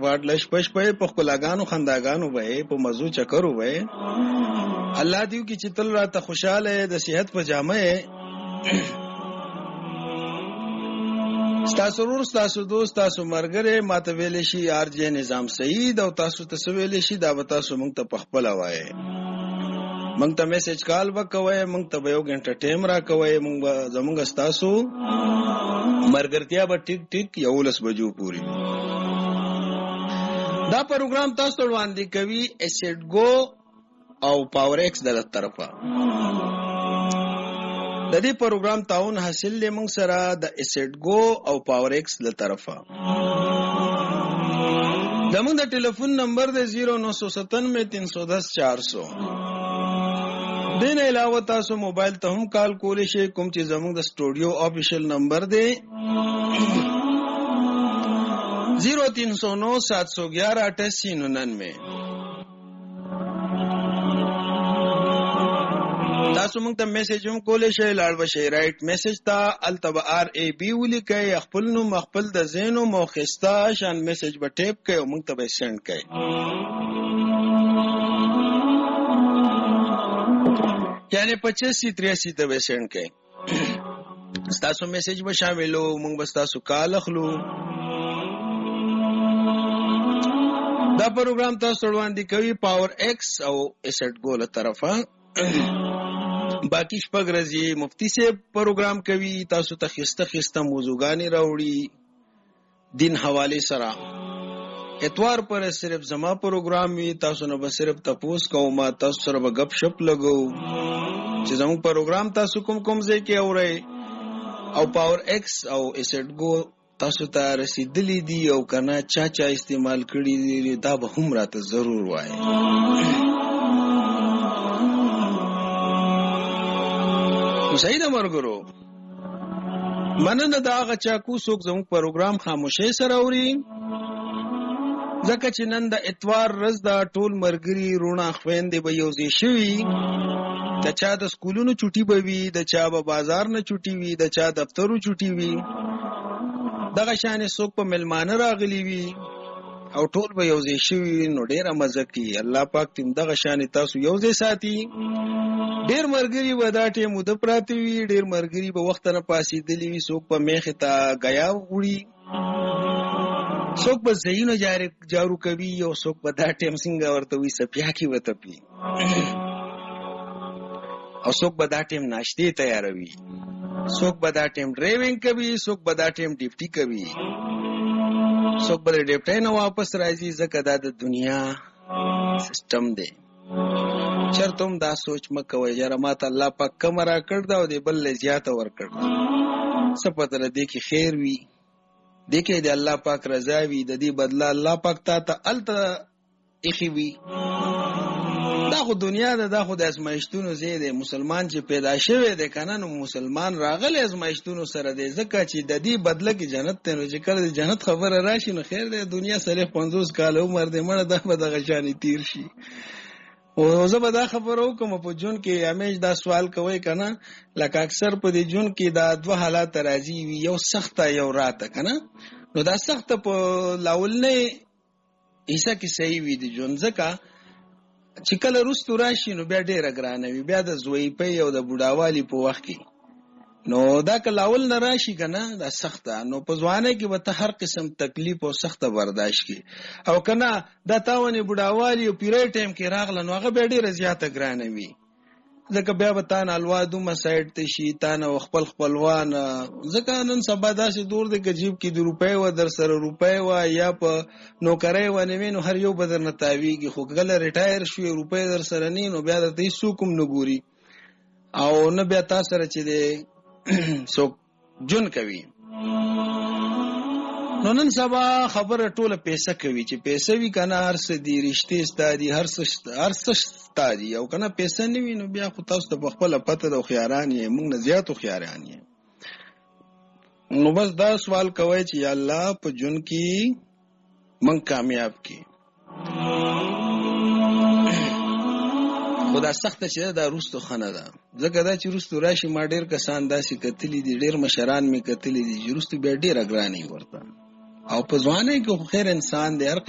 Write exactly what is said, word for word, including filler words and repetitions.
واټ لش پش په پخلاګانو خنداګانو به په مزو چکرو به الله دیو کی چې تل راته خوشاله د صحت په جامه ستاسو ورور ستاسو دوست تاسو مرګره ماته ویل شي ارجه نظام سعید او تاسو ته ویل شي دا به تاسو مونږ ته پخپل وای مونږ ته میسج کال وکوي مونږ ته یو غنټه ټیم را کوي مونږ زمونږ تاسو مرګرتیا به ټیک ټیک یو لس بجو پوری دا پروګرام تاسو وړاندې کوي اسید گو او پاور ایکس د طرفه د دې پروګرام تعاون حاصل لې موږ سره د اسید گو او پاور ایکس له طرفه د موږ د ټلیفون نمبر د زیرو نو سو ستانوے تین سو دس چار سو دین علاوه تاسو موبایل ته هم کال کولی شئ کوم چې زموږ د سټوډیو آفیشل نمبر دی زیرو تین سو نو سات سو گیارہ اٹھاسی ننانوے تاسو موږ ته میسج هم کولی شئ لاړ بشئ رائټ میسج ته التبا آر ای بی ولیکئ خپل نوم خپل د زینو موخستا شان میسج به ټیپ کئ او موږ ته به سند کئ یعنی پچاسی تریاسی ته به سند کئ تاسو میسج به شاملو موږ به تاسو کال اخلو دا پروګرام تاسو وړاندې کوي پاور ایکس او اسید گو له طرفه باقی شپږ ورځې مفتی سے پروګرام کوي تاسو ته خسته خسته موضوعګانی راوړي دین حواله سره اتوار پر صرف زما پروګرام وی تاسو نه به صرف تپوس کوم تاسو سره به غپ شپ لګو چې زموږ پروګرام تاسو کوم کوم ځای کې اورئ او پاور ایکس او اسید گو تاسو ته رسیدلی دی او کنه چا چا استعمال کړی دی دا به هم راته ضرور وایي صحیح مرګرو مننه دا هغه چا کو څوک زموږ پروګرام خاموشي سره اوري ځکه چې نن د اتوار ورځ دا ټول مرګري رونه خويندې به یوځي شوي د چا د سکولونو چټي به وي د چا به بازار نه چټي وي د چا دفترو چټي وي دغه شان څوک په ملمانه راغلي وي او ټول به یوځي شوي نو ډیره مزه کوي الله پاک تیم دغه شان تاسو یوځي ساتي ډیر مرګري و دا ټیم د پراتی وی ډیر مرګري په وخت نه پاسې دلی وی څوک په میخه تا غیا وړي څوک په زینو جاري جارو کوي او څوک په دا ټیم څنګه ورته وی سپیا کی وته پی او څوک په دا ټیم ناشته تیاروي څوک په دا ټیم ډرایوینګ کوي څوک په دا ټیم ډیپټي کوي څوک په ډیپټي نه واپس راځي ځکه دا د دنیا سیستم دی چرتم دا سوچ مکوي یاره ماته الله پاک کم را کړ دا او دی بل زیات ور کړ سپته لدی کی خیر وی دکې دی الله پاک رضا وی د دې بدلا الله پاک تا ته الته اخی وی دا خو دنیا ده دا خو د ازمایښتونو زیاده مسلمان چې پیدا شوی دی کنه نو مسلمان راغلی ازمایښتونو سره دی ځکه چې د دې بدله کې جنت ته نو چې کله جنت خبره راشي نو خیر دی دنیا سره پنځوس کال عمر دی مړه دا به دغه شانی تیر شي او زه به دا خبرو کوم په جون کې همیش دا سوال کوي کنه لکه اکثر په دې جون کې دا دوه حالات راځي یو سخت یو راته کنه نو دا سخت په لاول نه ایسا کې صحیح وي دي جون ځکه چې کله رستو راشي نو بیا ډیره ګرانه وي بیا د زوی په یو د بوډاوالي په وخت کې نو دا کله اول نه راشي کنه دا سخته نو په ځوانه کې به ته هر قسم تکلیف او سخته برداشت کی او کنه دا تاونه بډاوالي او پیری ټیم کې راغله نو هغه به ډیره زیاته ګرانه وي ځکه بیا به تان الوادو مسایډ ته شي تان خپل خپلوان ځکه نن سبا داسې دور دی چې جیب کې د روپۍ و در سره روپۍ و یا په نوکرۍ و نه وینو هر یو بدر نه تاویږي خو کله ریټایر شوی روپۍ در سره نه نو بیا د هیڅ کوم نه ګوري او نه بیا تاسو سره چې دی سو جون کوي نو نن سبا خبره ټوله پیسې کوي چې پیسې وی کنه هر څه دی رښتې ستادي هر څه هر څه ستادي او کنه پیسې نه وي نو بیا خو تاسو ته خپل پته د خياران یې موږ نه زیاتو خياران یې نو بس دا سوال کوي چې یا الله په جون کې موږ کامیاب کی خدا سخت چې دا روستو خنه ده ځکه دا چې روستو راشي ما ډیر کسان داسې کتلی دي ډیر مشران می کتلی دي چې روستو بیا ډیر اګرانی ورته او په ځواني کې خیر انسان دی هر